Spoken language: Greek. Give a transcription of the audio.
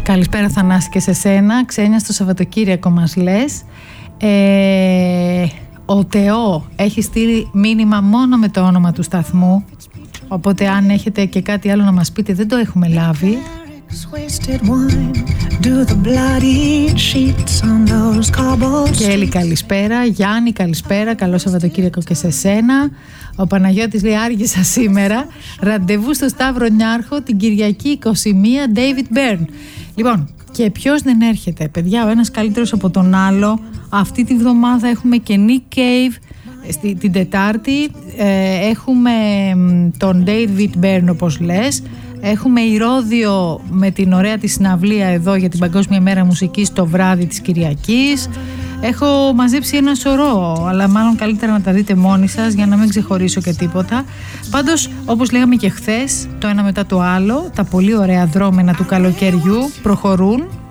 Καλησπέρα Θανάση και σε σένα. Ξένια, στο Σαββατοκύριακο μας λες. Ο Τεό έχει στείλει μήνυμα μόνο με το όνομα του σταθμού, οπότε αν έχετε και κάτι άλλο να μας πείτε, δεν το έχουμε λάβει. Και Έλλη καλησπέρα, Γιάννη καλησπέρα, καλό Σαββατοκύριακο και σε σένα. Ο Παναγιώτης λέει άργησα σήμερα, ραντεβού στο Σταύρο Νιάρχο την Κυριακή 21, David Byrne. Λοιπόν, και ποιος δεν έρχεται παιδιά, ο ένας καλύτερος από τον άλλο. Αυτή τη βδομάδα έχουμε και Nick Cave την Τετάρτη, έχουμε τον David Byrne όπως λες. Έχουμε Ηρώδειο με την ωραία τη συναυλία εδώ για την Παγκόσμια ημέρα μουσικής το βράδυ της Κυριακής. Έχω μαζέψει ένα σωρό, αλλά μάλλον καλύτερα να τα δείτε μόνοι σας για να μην ξεχωρίσω και τίποτα. Πάντως, όπως λέγαμε και χθες, το ένα μετά το άλλο, τα πολύ ωραία δρόμενα του καλοκαιριού προχωρούν.